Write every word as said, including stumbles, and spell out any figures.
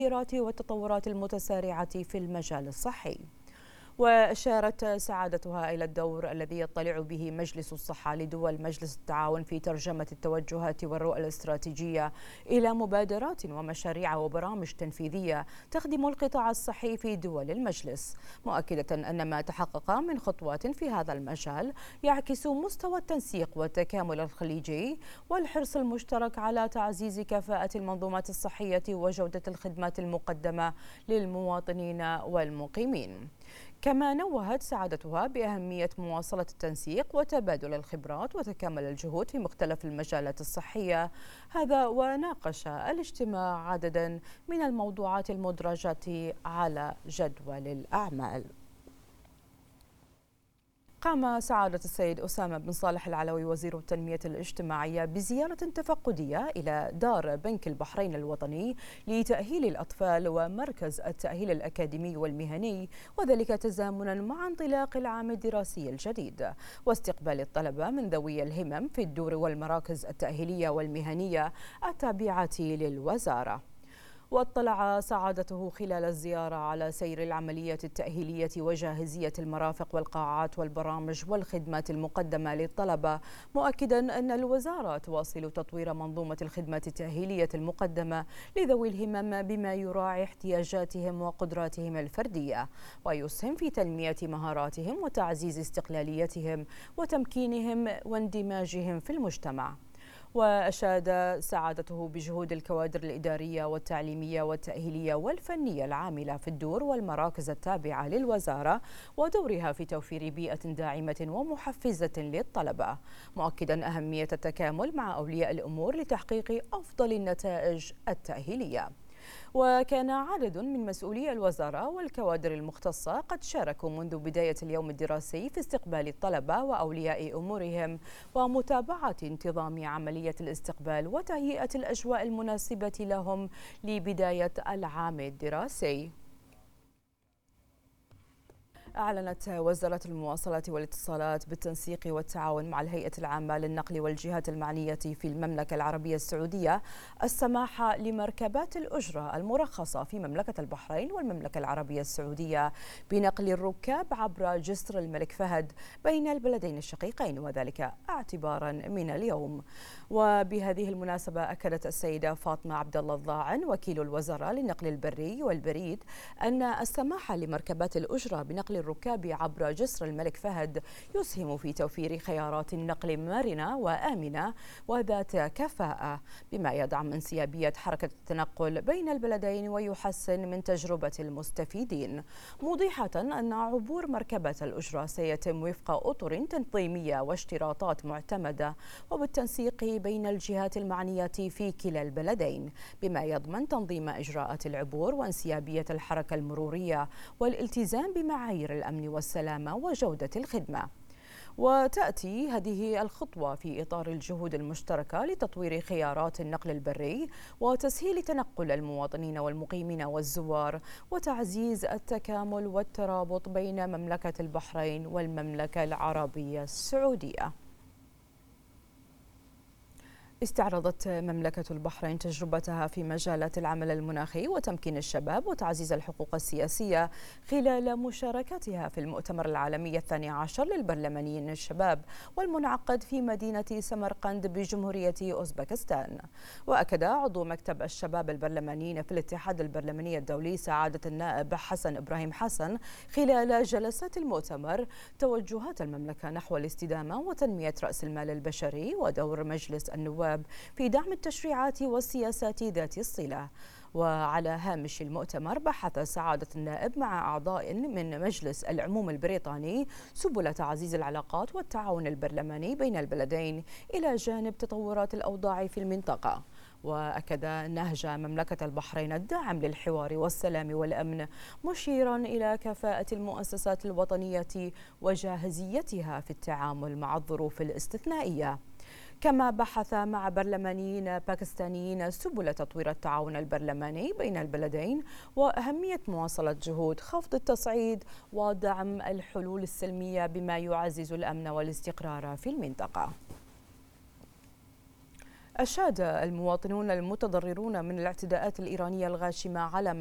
والتطورات المتسارعة في المجال الصحي. وأشارت سعادتها إلى الدور الذي يطلع به مجلس الصحة لدول مجلس التعاون في ترجمة التوجهات والرؤى الاستراتيجية إلى مبادرات ومشاريع وبرامج تنفيذية تخدم القطاع الصحي في دول المجلس، مؤكدة أن ما تحقق من خطوات في هذا المجال يعكس مستوى التنسيق والتكامل الخليجي والحرص المشترك على تعزيز كفاءة المنظومات الصحية وجودة الخدمات المقدمة للمواطنين والمقيمين. كما نوهت سعادتها بأهمية مواصلة التنسيق وتبادل الخبرات وتكامل الجهود في مختلف المجالات الصحية. هذا وناقش الاجتماع عددا من الموضوعات المدرجة على جدول الأعمال. قام سعادة السيد أسامة بن صالح العلوي وزير التنمية الاجتماعية بزيارة تفقدية إلى دار بنك البحرين الوطني لتأهيل الأطفال ومركز التأهيل الأكاديمي والمهني، وذلك تزامنا مع انطلاق العام الدراسي الجديد واستقبال الطلبة من ذوي الهمم في الدور والمراكز التأهيلية والمهنية التابعة للوزارة. واطلع سعادته خلال الزيارة على سير العملية التأهيلية وجاهزية المرافق والقاعات والبرامج والخدمات المقدمة للطلبة، مؤكدا أن الوزارة تواصل تطوير منظومة الخدمات التأهيلية المقدمة لذوي الهمم بما يراعي احتياجاتهم وقدراتهم الفردية ويسهم في تنمية مهاراتهم وتعزيز استقلاليتهم وتمكينهم واندماجهم في المجتمع. وأشاد سعادته بجهود الكوادر الإدارية والتعليمية والتأهيلية والفنية العاملة في الدور والمراكز التابعة للوزارة ودورها في توفير بيئة داعمة ومحفزة للطلبة، مؤكدا أهمية التكامل مع أولياء الأمور لتحقيق أفضل النتائج التأهيلية. وكان عدد من مسؤولي الوزارة والكوادر المختصة قد شاركوا منذ بداية اليوم الدراسي في استقبال الطلبة وأولياء أمورهم ومتابعة انتظام عملية الاستقبال وتهيئة الأجواء المناسبة لهم لبداية العام الدراسي. أعلنت وزارة المواصلات والاتصالات بالتنسيق والتعاون مع الهيئة العامة للنقل والجهات المعنية في المملكة العربية السعودية السماح لمركبات الأجرة المرخصة في مملكة البحرين والمملكة العربية السعودية بنقل الركاب عبر جسر الملك فهد بين البلدين الشقيقين، وذلك اعتبارا من اليوم. وبهذه المناسبة أكدت السيدة فاطمة عبد الله الضاعن وكيل الوزارة للنقل البري والبريد أن السماح لمركبات الأجرة بنقل الركاب عبر جسر الملك فهد يسهم في توفير خيارات نقل مرنة وآمنة وذات كفاءة بما يدعم انسيابية حركة التنقل بين البلدين ويحسن من تجربة المستفيدين، موضحة أن عبور مركبة الأجرة سيتم وفق أطر تنظيمية واشتراطات معتمدة وبالتنسيق بين الجهات المعنية في كلا البلدين بما يضمن تنظيم إجراءات العبور وانسيابية الحركة المرورية والالتزام بمعايير الأمن والسلامة وجودة الخدمة. وتأتي هذه الخطوة في إطار الجهود المشتركة لتطوير خيارات النقل البري وتسهيل تنقل المواطنين والمقيمين والزوار وتعزيز التكامل والترابط بين مملكة البحرين والمملكة العربية السعودية. استعرضت مملكة البحرين تجربتها في مجالات العمل المناخي وتمكين الشباب وتعزيز الحقوق السياسية خلال مشاركتها في المؤتمر العالمي الثاني عشر للبرلمانيين الشباب والمنعقد في مدينة سمرقند بجمهورية أوزبكستان. وأكد عضو مكتب الشباب البرلمانيين في الاتحاد البرلماني الدولي سعادة النائب حسن إبراهيم حسن خلال جلسات المؤتمر توجهات المملكة نحو الاستدامة وتنمية رأس المال البشري ودور مجلس النواب في دعم التشريعات والسياسات ذات الصلة. وعلى هامش المؤتمر بحث سعادة النائب مع أعضاء من مجلس العموم البريطاني سبل تعزيز العلاقات والتعاون البرلماني بين البلدين إلى جانب تطورات الأوضاع في المنطقة. وأكد نهج مملكة البحرين الداعم للحوار والسلام والأمن، مشيرا إلى كفاءة المؤسسات الوطنية وجاهزيتها في التعامل مع الظروف الاستثنائية. كما بحث مع برلمانيين باكستانيين سبل تطوير التعاون البرلماني بين البلدين وأهمية مواصلة جهود خفض التصعيد ودعم الحلول السلمية بما يعزز الأمن والاستقرار في المنطقة. أشاد المواطنون المتضررون من الاعتداءات الإيرانية الغاشمة على